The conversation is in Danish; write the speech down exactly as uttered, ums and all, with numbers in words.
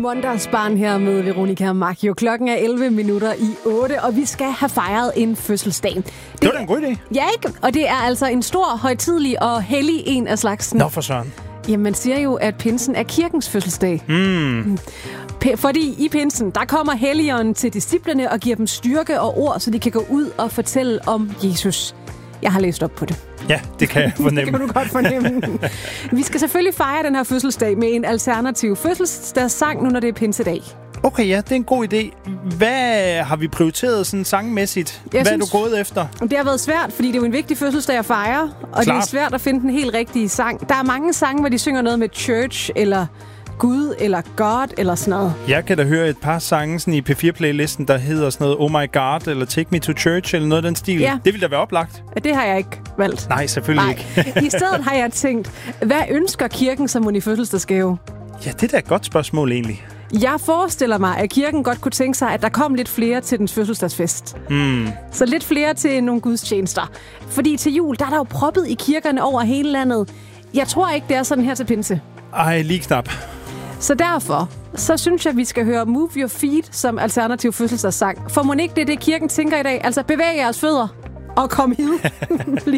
Mondagsbarn her med Veronica Maggio. Klokken er elleve minutter i otte, og vi skal have fejret en fødselsdag. Det, det var da en god idé. Ja, ikke? Og det er altså en stor, højtidelig og hellig en af slagsen. Nå for søren. Jamen, man siger jo, at pinsen er kirkens fødselsdag. Mm. P- fordi i pinsen, der kommer helligånden til disciplene og giver dem styrke og ord, så de kan gå ud og fortælle om Jesus. Jeg har læst op på det. Ja, det kan jeg fornemme. Det kan du godt fornemme. Vi skal selvfølgelig fejre den her fødselsdag med en alternativ fødselsdagssang, nu når det er pinsedag. Okay, ja, det er en god idé. Hvad har vi prioriteret sådan sangmæssigt? Jeg Hvad synes, er du gået efter? Det har været svært, fordi det er jo en vigtig fødselsdag at fejre, og Klart. Det er svært at finde den helt rigtige sang. Der er mange sange, hvor de synger noget med church, eller Gud, eller God, eller sådan noget. Jeg kan da høre et par sange sådan i P fire-playlisten, der hedder sådan noget Oh My God, eller Take Me to Church, eller noget af den stil. Ja. Det ville da være oplagt. Det har jeg ikke valgt. Nej, selvfølgelig Nej. ikke. I stedet har jeg tænkt, hvad ønsker kirken som hun i fødselsdagsgave? Ja, det er da et godt spørgsmål egentlig. Jeg forestiller mig, at kirken godt kunne tænke sig, at der kom lidt flere til dens fødselsdagsfest. Mm. Så lidt flere til nogle gudstjenester. Fordi til jul, der er der jo proppet i kirkerne over hele landet. Jeg tror ikke, det er sådan her til pinse. Ej, lige knap. Så derfor, så synes jeg, at vi skal høre Move Your Feet som alternativ fødselsdagssang. For må ikke det er det, kirken tænker i dag? Altså, bevæg jeres fødder og kom hid.